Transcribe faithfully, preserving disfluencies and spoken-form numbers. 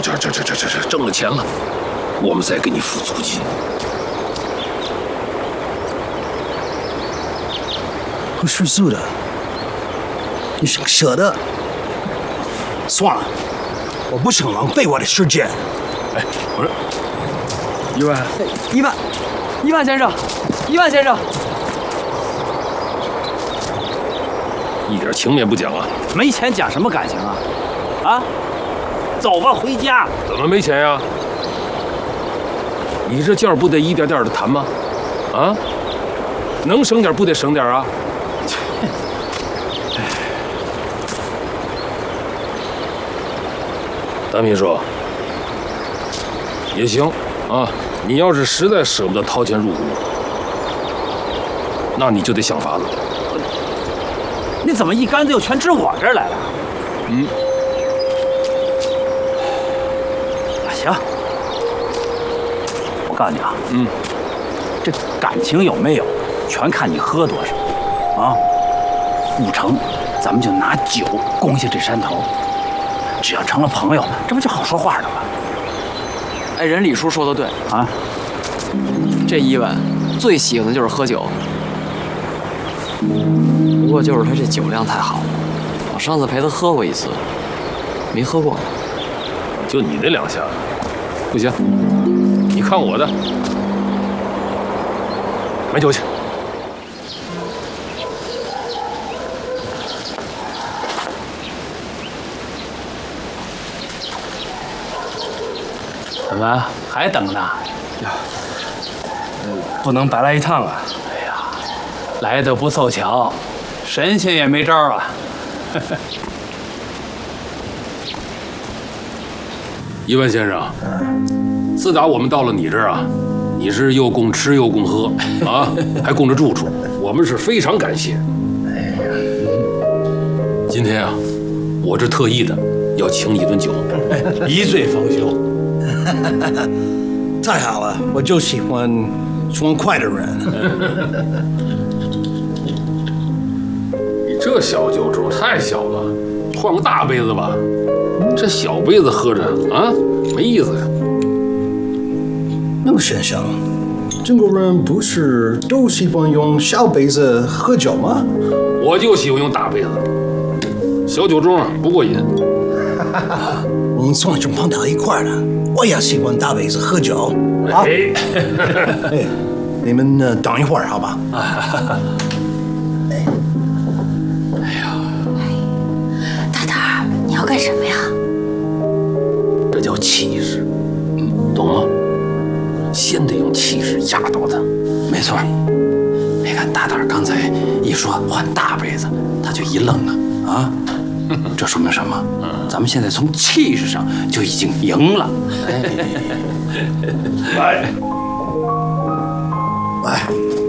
这这这这这这挣了钱了，我们再给你付租金。 不吃素的，你是舍得？算了，我不想浪费我的时间。 哎，我说，一万， 一万，一万先生，一万先生， 一点情面不讲啊！ 没钱讲什么感情啊？啊，走吧，回家。 怎么没钱呀？你这价不得一点点的谈吗？啊，能省点不得省点啊？大秘书，也行啊。你要是实在舍不得掏钱入股，那你就得想法子。 你怎么一竿子又全指我这儿来了？ 嗯。 啊，行。我告诉你啊， 嗯， 这感情有没有，全看你喝多少啊。不成，咱们就拿酒攻下这山头。只要成了朋友，这不就好说话了吗？ 哎，人李叔说的对啊， 这伊万最喜欢的就是喝酒，不过就是他这酒量太好了。我上次陪他喝过一次，没喝过。 就你那两下，不行，你看我的，买酒去。 怎么还等呢？ 呀，呃，不能白来一趟啊！ 哎呀，来的不凑巧，神仙也没招啊。 一万先生，自打我们到了你这儿啊，你是又供吃又供喝啊，还供着住处，我们是非常感谢。哎呀，今天啊，我这特意的要请你一顿酒， 一醉方休。太好了，我就喜欢爽快的人。 你这小酒盅太小了，换个大杯子吧。这小杯子喝着啊，没意思呀。 陆先生，中国人不是都喜欢用小杯子喝酒吗？ 我就喜欢用大杯子，小酒盅啊不过瘾。 我们从来就碰到一块了。我也喜欢大杯子喝酒。好，哎，哎，你们呃等一会儿好吧？ 哎呀，大胆儿，你要干什么呀？ 这叫气势，嗯，懂吗？先得用气势压倒他。 没错，你看大胆儿刚才一说换大杯子，他就一愣啊啊！这说明什么？咱们现在从气势上就已经赢了。 来，来。